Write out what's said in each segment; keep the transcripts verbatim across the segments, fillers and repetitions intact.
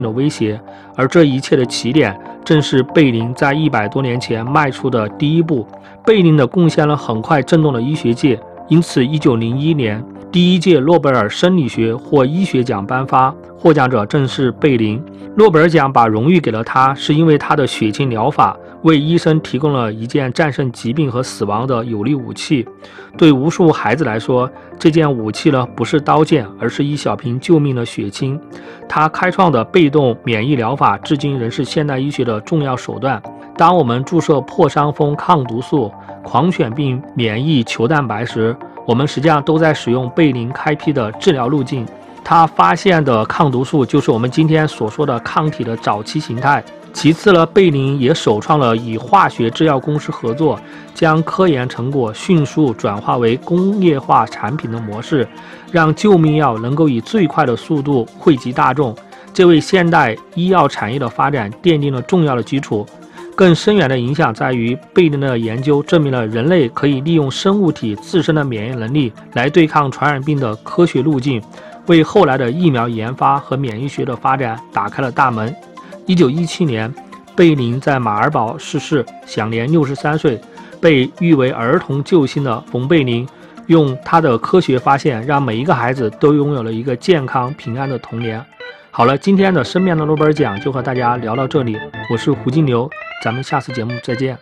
的威胁，而这一切的起点正是贝林在一百多年前迈出的第一步。贝林的贡献了很快震动了医学界，因此一九零一年第一届诺贝尔生理学或医学奖颁发，获奖者正是贝林。诺贝尔奖把荣誉给了他，是因为他的血清疗法为医生提供了一件战胜疾病和死亡的有力武器。对无数孩子来说，这件武器呢，不是刀剑，而是一小瓶救命的血清。他开创的被动免疫疗法至今仍是现代医学的重要手段。当我们注射破伤风抗毒素、狂犬病免疫球蛋白时，我们实际上都在使用贝林开辟的治疗路径。他发现的抗毒素就是我们今天所说的抗体的早期形态。其次呢，贝林也首创了与化学制药公司合作，将科研成果迅速转化为工业化产品的模式，让救命药能够以最快的速度惠及大众。这为现代医药产业的发展奠定了重要的基础。更深远的影响在于，贝林的研究证明了人类可以利用生物体自身的免疫能力来对抗传染病的科学路径，为后来的疫苗研发和免疫学的发展打开了大门。一九一七年，贝林在马尔堡逝世，享年六十三岁。被誉为儿童救星的冯贝林，用他的科学发现，让每一个孩子都拥有了一个健康平安的童年。好了，今天的生命的诺贝尔奖就和大家聊到这里，我是胡金牛，咱们下次节目再见。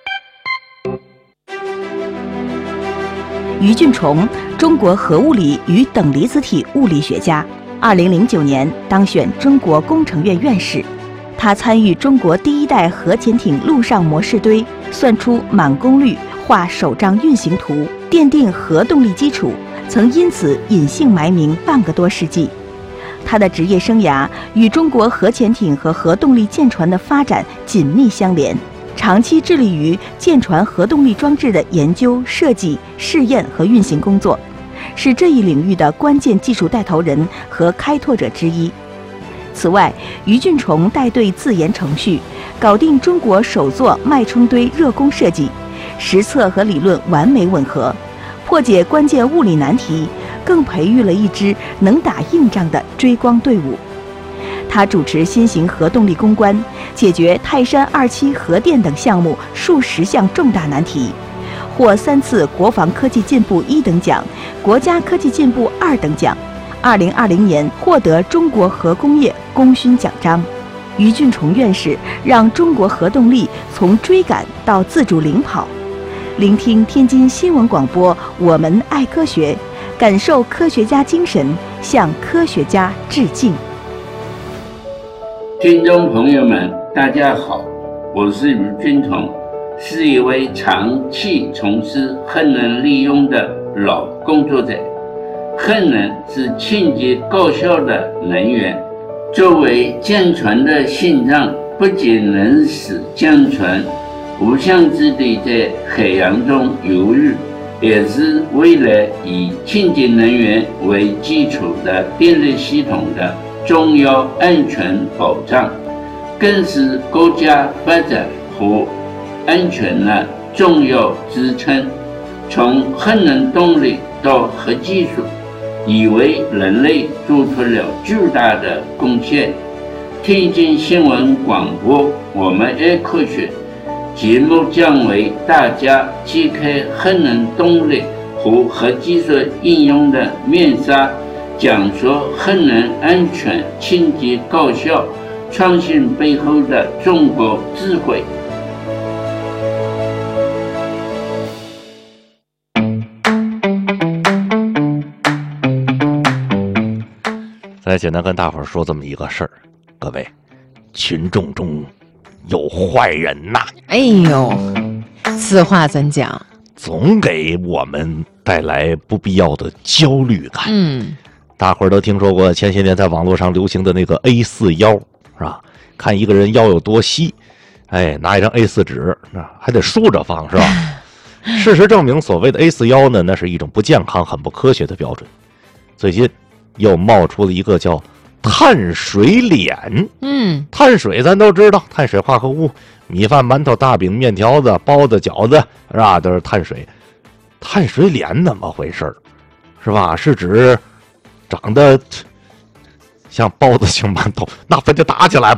余俊崇，中国核物理与等离子体物理学家，二零零九年当选中国工程院院士。他参与中国第一代核潜艇陆上模式堆，算出满功率，画首张运行图，奠定核动力基础，曾因此隐姓埋名半个多世纪。他的职业生涯与中国核潜艇和核动力舰船的发展紧密相连，长期致力于舰船核动力装置的研究、设计、试验和运行工作，是这一领域的关键技术带头人和开拓者之一。此外，余俊崇带队自研程序，搞定中国首座脉冲堆热功设计，实测和理论完美吻合，破解关键物理难题，更培育了一支能打硬仗的追光队伍。他主持新型核动力攻关，解决泰山二期核电等项目数十项重大难题，获三次国防科技进步一等奖、国家科技进步二等奖。二零二零年获得中国核工业功勋奖章。余俊崇院士让中国核动力从追赶到自主领跑。聆听天津新闻广播，我们爱科学，感受科学家精神，向科学家致敬。 听众朋友们，大家好，我是余俊崇，是一位长期从事核能利用的老工作者。核能是清洁高效的能源，作为舰船的心脏，不仅能使舰船无限制地在海洋中游弋，也是未来以清洁能源为基础的电力系统的重要安全保障，更是国家发展和安全的重要支撑。从核能动力到核技术，已为人类做出了巨大的贡献。天津新闻广播，我们爱科学节目将为大家揭开核能动力和核技术应用的面纱，讲述核能安全、清洁、高效、创新背后的中国智慧。 再简单跟大伙儿说这么一个事儿，各位，群众中有坏人呐！ 哎呦，此话怎讲？ 总给我们带来不必要的焦虑感。 嗯， 大伙儿都听说过前些年在网络上流行的那个 A 四 腰，是吧？看一个人腰有多细，哎，拿一张 A 四 纸，还得竖着放，是吧？事实证明，所谓的 A 四 腰呢，那是一种不健康、很不科学的标准。最近又冒出了一个叫碳水脸。 嗯， 碳水咱都知道，碳水化合物，米饭、馒头、大饼、面条子、包子、饺子，是吧？都是碳水。碳水脸怎么回事？是吧？是指长得像包子请馒头，那不就打起来